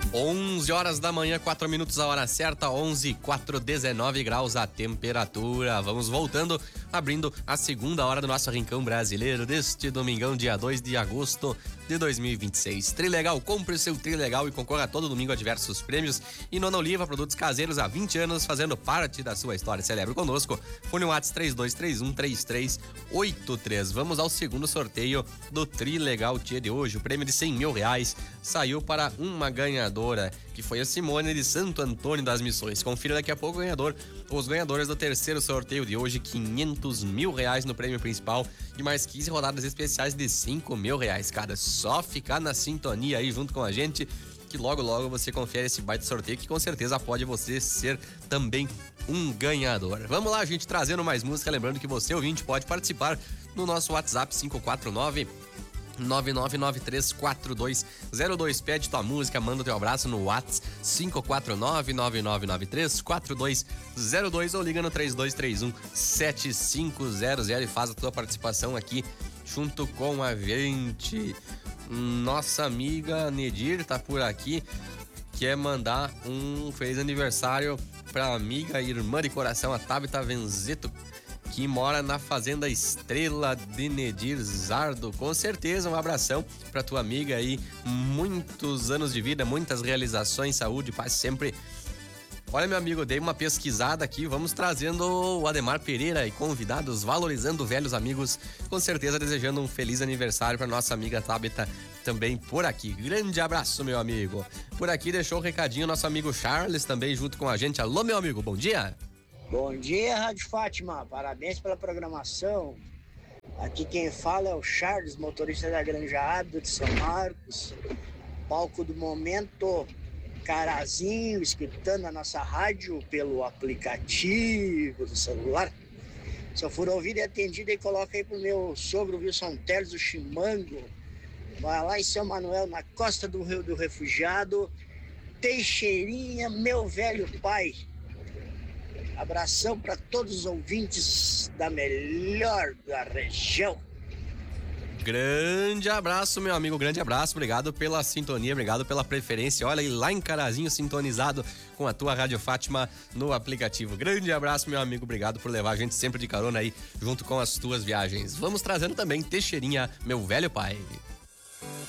11 horas da manhã, 4 minutos a hora certa, 11:04, 19 graus a temperatura. Vamos voltando, abrindo a segunda hora do nosso Rincão Brasileiro deste domingão, dia 2 de agosto de 2026. Trilegal, compre o seu Trilegal e concorra todo domingo a diversos prêmios. E Nona Oliva, produtos caseiros há 20 anos, fazendo parte da sua história. Celebre conosco. Fone WhatsApp 3231-3383. Vamos ao segundo sorteio do Trilegal Tia de hoje. O prêmio de R$100.000 saiu para uma ganhadora, que foi a Simone de Santo Antônio das Missões. Confira daqui a pouco os ganhadores do terceiro sorteio de hoje, R$500.000 no prêmio principal e mais 15 rodadas especiais de R$5.000 cada. Só ficar na sintonia aí junto com a gente, que logo você confere esse baita sorteio, que com certeza pode você ser também um ganhador. Vamos lá, gente, trazendo mais música, lembrando que você, ouvinte, pode participar no nosso WhatsApp 549-9993-4202. Pede tua música, manda teu abraço no WhatsApp 549-9993-4202 ou liga no 3231-7500 e faz a tua participação aqui junto com a gente. Nossa amiga Nedir tá por aqui, quer mandar um feliz aniversário pra amiga e irmã de coração, a Tabita Venzeto, que mora na Fazenda Estrela de Nedir Zardo. Com certeza, um abração pra tua amiga aí, muitos anos de vida, muitas realizações, saúde, paz sempre. Olha, meu amigo, dei uma pesquisada aqui, vamos trazendo o Ademar Pereira e convidados, valorizando velhos amigos, com certeza desejando um feliz aniversário para nossa amiga Tabita também por aqui. Grande abraço, meu amigo. Por aqui deixou um recadinho nosso amigo Charles também junto com a gente. Alô, meu amigo, bom dia. Bom dia, Rádio Fátima, parabéns pela programação. Aqui quem fala é o Charles, motorista da Granja Ábida de São Marcos, palco do momento. Carazinho, escutando a nossa rádio pelo aplicativo do celular. Se eu for ouvido e atendido, aí coloca aí pro meu sogro Wilson Teles do Chimango. Vai lá em São Manuel, na costa do Rio do Refugiado. Teixeirinha, meu velho pai. Abração para todos os ouvintes da melhor da região. Grande abraço, meu amigo, grande abraço, obrigado pela sintonia, obrigado pela preferência. Olha aí, lá em Carazinho, sintonizado com a tua Rádio Fátima no aplicativo. Grande abraço, meu amigo, obrigado por levar a gente sempre de carona aí junto com as tuas viagens. Vamos trazendo também Teixeirinha, meu velho pai.